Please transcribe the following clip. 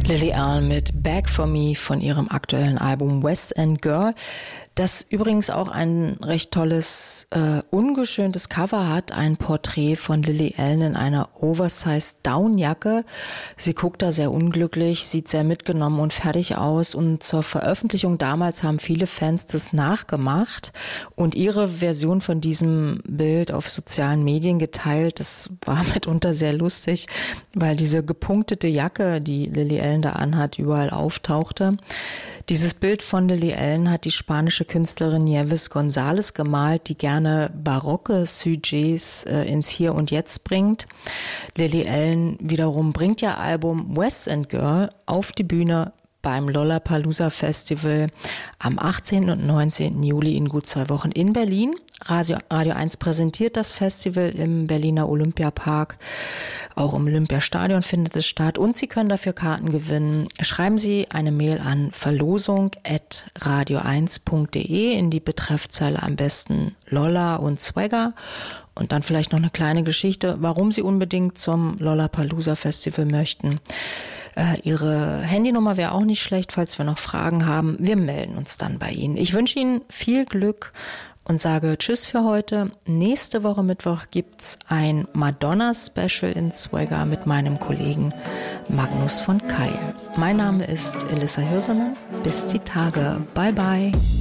Lily Allen mit Back for Me von ihrem aktuellen Album West End Girl, das übrigens auch ein recht tolles, ungeschöntes Cover hat, ein Porträt von Lily Allen in einer Oversized Downjacke. Sie guckt da sehr unglücklich, sieht sehr mitgenommen und fertig aus, und zur Veröffentlichung damals haben viele Fans das nachgemacht und ihre Version von diesem Bild auf sozialen Medien geteilt. Das war mitunter sehr lustig, weil diese gepunktete Jacke, die Lily Allen da anhat, überall auftauchte. Dieses Bild von Lily Allen hat die spanische Künstlerin Nieves González gemalt, die gerne barocke Sujets ins Hier und Jetzt bringt. Lily Allen wiederum bringt ihr Album West End Girl auf die Bühne beim Lollapalooza Festival am 18. und 19. Juli in gut 2 Wochen in Berlin. Radio 1 präsentiert das Festival im Berliner Olympiapark. Auch im Olympiastadion findet es statt und Sie können dafür Karten gewinnen. Schreiben Sie eine Mail an verlosung@radio1.de, in die Betreffzeile am besten Lolla und Swagger. Und dann vielleicht noch eine kleine Geschichte, warum Sie unbedingt zum Lollapalooza Festival möchten. Ihre Handynummer wäre auch nicht schlecht, falls wir noch Fragen haben. Wir melden uns dann bei Ihnen. Ich wünsche Ihnen viel Glück und sage Tschüss für heute. Nächste Woche Mittwoch gibt's ein Madonna-Special in Swagger mit meinem Kollegen Magnus von Keil. Mein Name ist Elissa Hirsemann. Bis die Tage. Bye bye.